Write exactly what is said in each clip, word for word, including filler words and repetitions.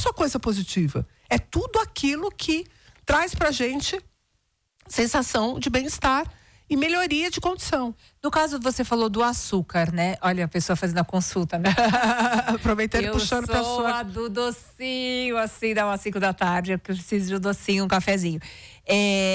só coisa positiva. É tudo aquilo que traz pra gente sensação de bem-estar e melhoria de condição. No caso, você falou do açúcar, né? Olha, a pessoa fazendo a consulta, né? Aproveitando e puxando pra sua... Eu sou a do docinho, assim, dá umas cinco da tarde, eu preciso de um docinho, um cafezinho. É,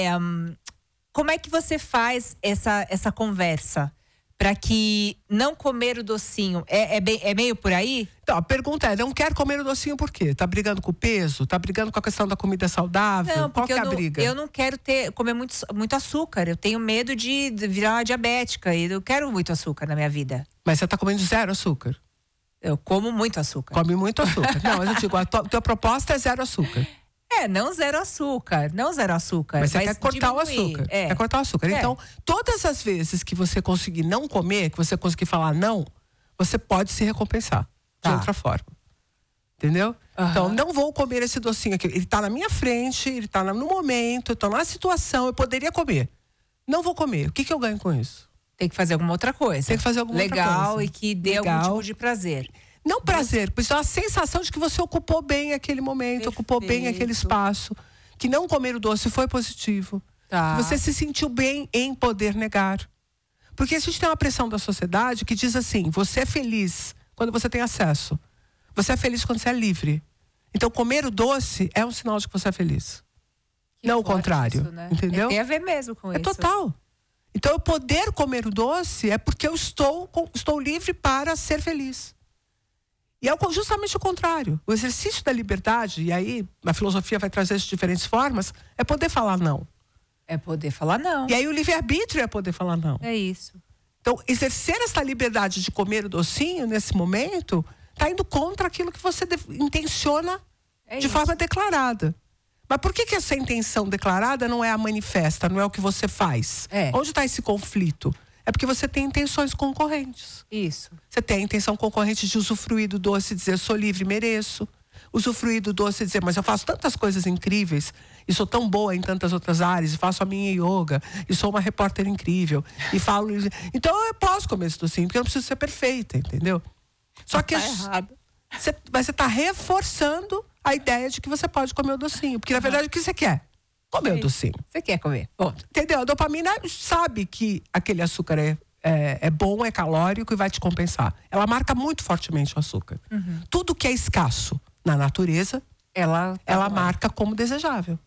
como é que você faz essa, essa conversa? Para que não comer o docinho, é, é, bem, é meio por aí? Então, a pergunta é, não quer comer o docinho por quê? Tá brigando com o peso? Tá brigando com a questão da comida saudável? Não, Qual que é a não, briga? Eu não quero ter, comer muito, muito açúcar. Eu tenho medo de virar uma diabética. E eu quero muito açúcar na minha vida. Mas você tá comendo zero açúcar? Eu como muito açúcar. Come muito açúcar. Não, mas eu digo, a tua, tua proposta é zero açúcar. É, não zero açúcar, não zero açúcar. Mas você quer cortar diminuir. o açúcar. É. Quer cortar o açúcar. É. Então, todas as vezes que você conseguir não comer, que você conseguir falar não, você pode se recompensar Tá. de outra forma. Entendeu? Uhum. Então, não vou comer esse docinho aqui. Ele tá na minha frente, ele tá no momento, eu tô na situação, eu poderia comer. Não vou comer. O que que eu ganho com isso? Tem que fazer alguma outra coisa. Tem que fazer alguma Legal, outra coisa. e que dê Legal. algum tipo de prazer. Não prazer, mas é a sensação de que você ocupou bem aquele momento, Perfeito. ocupou bem aquele espaço. Que não comer o doce foi positivo. Tá. Que você se sentiu bem em poder negar. Porque a gente tem uma pressão da sociedade que diz assim, você é feliz quando você tem acesso. Você é feliz quando você é livre. Então, comer o doce é um sinal de que você é feliz. Que não o forte contrário. isso, né? Entendeu? É, tem a ver mesmo com É isso. total. Então, eu poder comer o doce é porque eu estou, estou livre para ser feliz. E é justamente o contrário. O exercício da liberdade, e aí a filosofia vai trazer isso de diferentes formas, é poder falar não. É poder falar não. E aí o livre-arbítrio é poder falar não. É isso. Então, exercer essa liberdade de comer o docinho nesse momento está indo contra aquilo que você intenciona É de isso. forma declarada. Mas por que que essa intenção declarada não é a manifesta, não é o que você faz? É. Onde está esse conflito? É porque você tem intenções concorrentes. Isso. Você tem a intenção concorrente de usufruir do doce e dizer, sou livre, mereço. Usufruir do doce e dizer, mas eu faço tantas coisas incríveis e sou tão boa em tantas outras áreas, e faço a minha yoga, e sou uma repórter incrível, e falo... Então eu posso comer esse docinho, porque eu não preciso ser perfeita, entendeu? Só que... Tá errado. Você, mas você está reforçando a ideia de que você pode comer o docinho. Porque, na verdade, o que você quer? Comer o docinho. Você quer comer? Ponto. Entendeu? A dopamina sabe que aquele açúcar é, é, é bom, é calórico e vai te compensar. Ela marca muito fortemente o açúcar. Uhum. Tudo que é escasso na natureza, Ela, ela marca como desejável.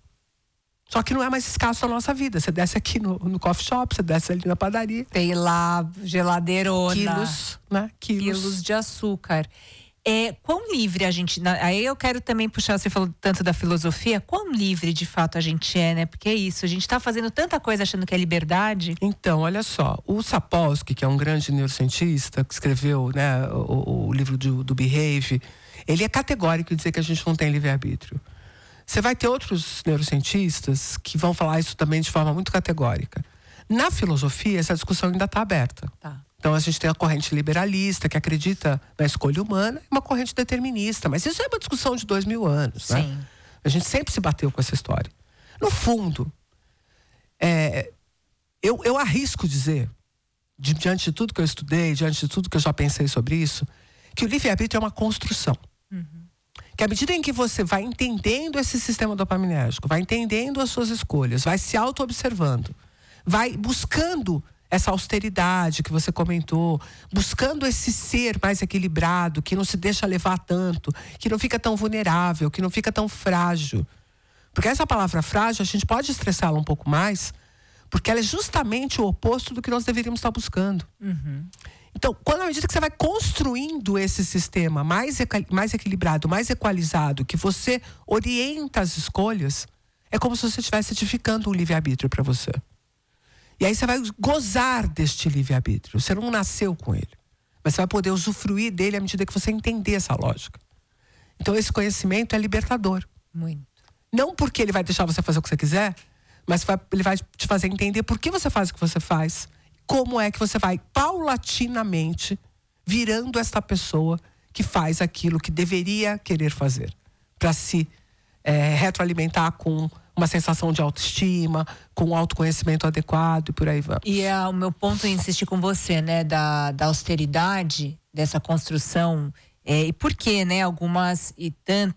Só que não é mais escasso na nossa vida. Você desce aqui no, no coffee shop, você desce ali na padaria. Tem lá geladeirona. Quilos, né? Quilos. Quilos de açúcar. É, quão livre a gente... Aí eu quero também puxar, você falou tanto da filosofia, quão livre de fato a gente é, né? Porque é isso, a gente tá fazendo tanta coisa achando que é liberdade. Então, olha só, o Sapolsky, que é um grande neurocientista, que escreveu, né, o, o livro do, do Behave, ele é categórico em dizer que a gente não tem livre-arbítrio. Você vai ter outros neurocientistas que vão falar isso também de forma muito categórica. Na filosofia, essa discussão ainda está aberta. Tá. Então, a gente tem a corrente liberalista, que acredita na escolha humana, e uma corrente determinista. Mas isso é uma discussão de dois mil anos, Sim. né? A gente sempre se bateu com essa história. No fundo, é, eu, eu arrisco dizer, de, diante de tudo que eu estudei, diante de tudo que eu já pensei sobre isso, que o livre-arbítrio é uma construção. Uhum. Que à medida em que você vai entendendo esse sistema dopaminérgico, vai entendendo as suas escolhas, vai se auto-observando, vai buscando essa austeridade que você comentou, buscando esse ser mais equilibrado, que não se deixa levar tanto, que não fica tão vulnerável, que não fica tão frágil. Porque essa palavra frágil, a gente pode estressá-la um pouco mais, porque ela é justamente o oposto do que nós deveríamos estar buscando. Uhum. Então, quando à medida que você vai construindo esse sistema mais, mais equilibrado, mais equalizado, que você orienta as escolhas, é como se você estivesse edificando um livre-arbítrio para você. E aí você vai gozar deste livre-arbítrio. Você não nasceu com ele. Mas você vai poder usufruir dele à medida que você entender essa lógica. Então esse conhecimento é libertador. Muito. Não porque ele vai deixar você fazer o que você quiser, mas vai, ele vai te fazer entender por que você faz o que você faz. Como é que você vai paulatinamente virando esta pessoa que faz aquilo que deveria querer fazer. Para se é, retroalimentar com uma sensação de autoestima, com um autoconhecimento adequado e por aí vamos. E é o meu ponto em insistir com você, né, da, da austeridade, dessa construção, é, e por que, né, algumas e tantas